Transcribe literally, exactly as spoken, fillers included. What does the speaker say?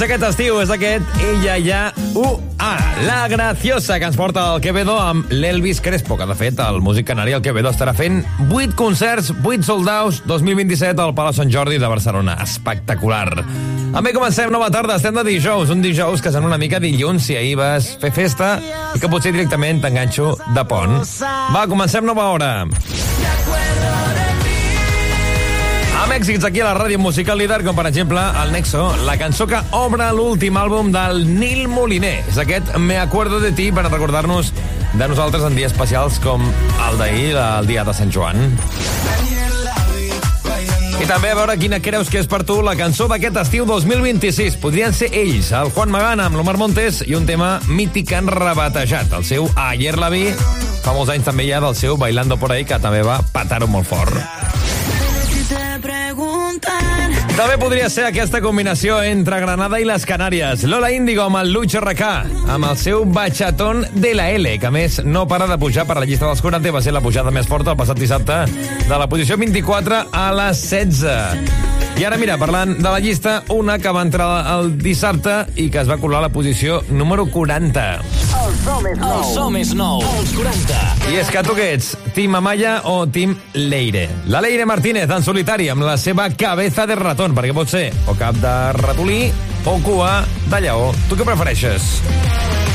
Aquest estiu és aquest Ella Ya U A, la graciosa, que ens porta al Quevedo amb l'Elvis Crespo, que de fet el músic canari, el Quevedo, estarà fent vuit concerts, vuit sold-outs dos mil vint-i-set al Palau Sant Jordi de Barcelona. Espectacular. També comencem nova tarda, estem de dijous, un dijous que sembla una mica dilluns si ahir vas fer festa i que potser directament t'enganxo de pont. Va, comencem nova hora. Amb èxits aquí a la ràdio musical líder, com per exemple el Nexo, la cançó que obre l'últim àlbum del Nil Moliner. És aquest Me acuerdo de ti, per recordar-nos de nosaltres en dies especials com el d'ahir, el dia de Sant Joan. I també a veure quina creus que és per tu la cançó d'aquest estiu dos mil vint-i-sis. Podrien ser ells, el Juan Magana amb l'Omar Montes, i un tema mític que han rebatejat, el seu Ayer la vi, fa molts anys també ja del seu Bailando por ahí, que també va patar-ho molt fort. També podria ser aquesta combinació entre Granada i les Canàries. Lola Índigo amb el Lucho R K, amb el seu Bachatón de la L, que a més no para de pujar per la llista dels quaranta, va ser la pujada més forta el passat dissabte, de la posició vint-i-quatre a la setze. I ara, mira, parlant de la llista, una que va entrar el dissabte i que es va colar a la posició número quaranta. El so més nou. El so més nou. Els quaranta. I és que tu què ets? Team Amaya o Team Leire? La Leire Martínez, en solitari, amb la seva cabeza de ratón, perquè pot ser o cap de ratolí o cua de lleó. Tu què prefereixes?